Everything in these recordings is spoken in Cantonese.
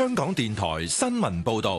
香港電台新聞報道。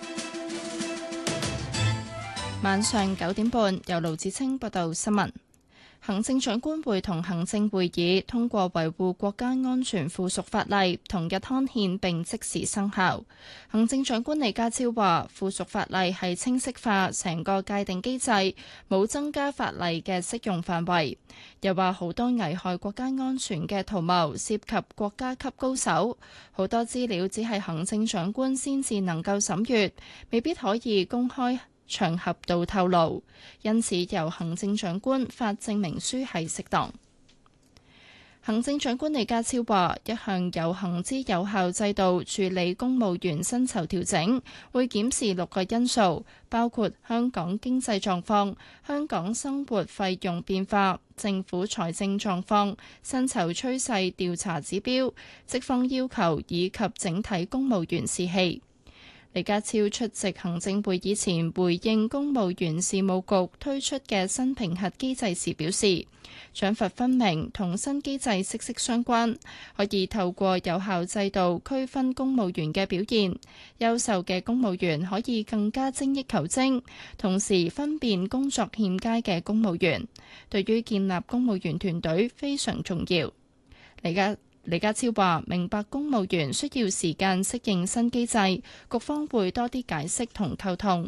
晚上9點半，由盧子清報道新聞。行政長官會同行政會議通過維護國家安全附屬法例，同日刊憲並即時生效。行政長官李家超話，附屬法例係清晰化成個界定機制，冇增加法例嘅適用範圍。又話好多危害國家安全嘅圖謀涉及國家級高手，好多資料只係行政長官先至能夠審閱，未必可以公開場合度透露，因此由行政長官發證明書係適當。行政長官李家超話，一向有行之有效制度處理公務員薪酬調整，會檢視6個因素，包括香港經濟狀況、香港生活費用變化、政府財政狀況、薪酬趨勢調查指標、職方要求以及整體公務員士氣。李家超出席行政會議前回應公務員事務局推出嘅新評核機制時表示，獎罰分明同新機制息息相關，可以透過有效制度區分公務員嘅表現，優秀嘅公務員可以更加精益求精，同時分辨工作欠佳嘅公務員，對於建立公務員團隊非常重要。李家超話：明白公務員需要時間適應新機制，局方會多啲解釋同溝通。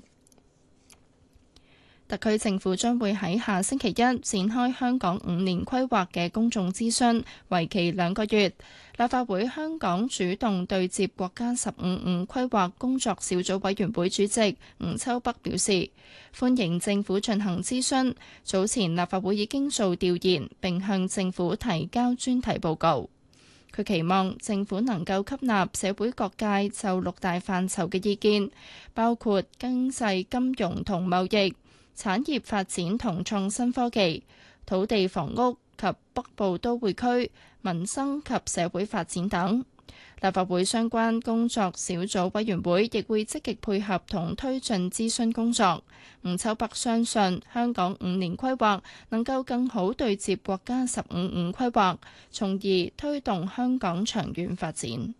特區政府將會喺下星期一展開香港5年規劃嘅公眾諮詢，為期2個月。立法會香港主動對接國家15五規劃工作小組委員會主席吳秋北表示，歡迎政府進行諮詢。早前立法會已經做調研，並向政府提交專題報告。佢期望政府能夠吸納社會各界就6大範疇嘅意見，包括經濟、金融同貿易、產業發展同創新科技、土地房屋及北部都會區、民生及社會發展等。立法會相關工作小組委員會亦會積極配合同推進諮詢工作。吳秋北相信香港5年規劃能夠更好對接國家15五規劃，從而推動香港長遠發展。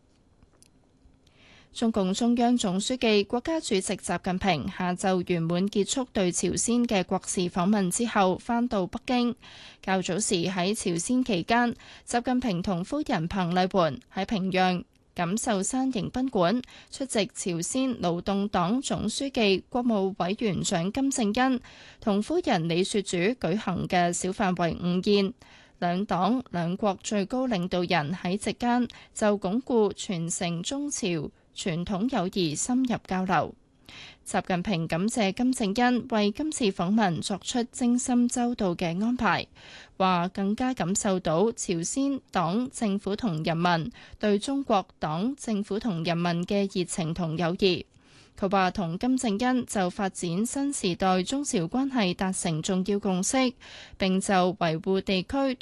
中共中央總書記、國家主席習近平下晝圓滿結束對朝鮮嘅國事訪問之後，返到北京。較早時喺朝鮮期間，習近平同夫人彭麗媛喺平壤錦繡山迎賓館出席朝鮮勞動黨總書記、國務委員長金正恩同夫人李雪主舉行嘅小範圍午宴。兩黨兩國最高領導人喺席間就鞏固傳承中朝傳統友誼深入交流。習近平感謝金正恩為今次訪問作出精心周到嘅安排，話更加感受到朝鮮黨政府同人民對中國黨政府同人民嘅熱情同友誼。佢話同金正恩就發展新時代中朝關係達成重要共識，並就維護地區